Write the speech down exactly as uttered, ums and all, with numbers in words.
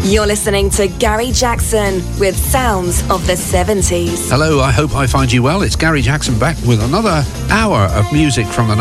You're listening to Gary Jackson with Sounds of the seventies. Hello, I hope I find you well. It's Gary Jackson back with another hour of music from the